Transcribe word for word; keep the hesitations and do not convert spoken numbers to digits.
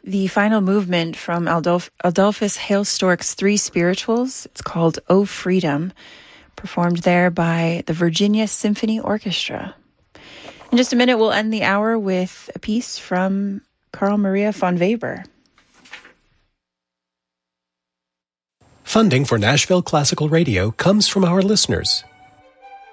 the final movement from Adolf- Adolphus Hailstork's Three Spirituals. It's called O Freedom, performed there by the Virginia Symphony Orchestra. In just a minute, we'll end the hour with a piece from Carl Maria von Weber. Funding for Nashville Classical Radio comes from our listeners